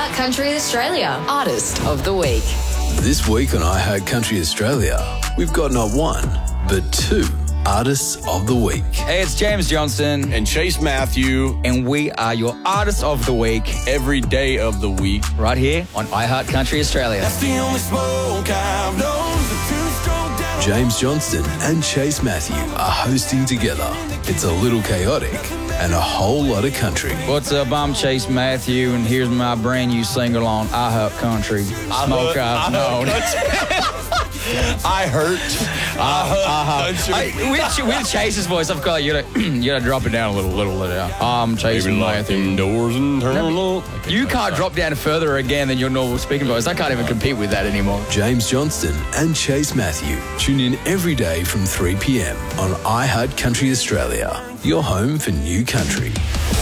iHeart Country Australia Artist of the Week. This week on iHeart Country Australia, we've got not one, but two Artists of the Week. Hey, it's James Johnston. And Chase Matthew. And we are your Artists of the Week. Every day of the week. Right here on iHeart Country Australia. That's the only smoke I've known. James Johnston and Chase Matthew are hosting together. It's a little chaotic and a whole lot of country. What's up? I'm Chase Matthew, and here's my brand new single on iHeart Country. Smoke I've known. I hurt. With Chase's voice, I've got you gotta drop it down a little. I'm Chase Matthew. Doors and turn up. You can't drop down further again than your normal speaking voice. I can't even compete with that anymore. James Johnston and Chase Matthew. Tune in every day from 3 p.m. on iHeart Country Australia, your home for new country.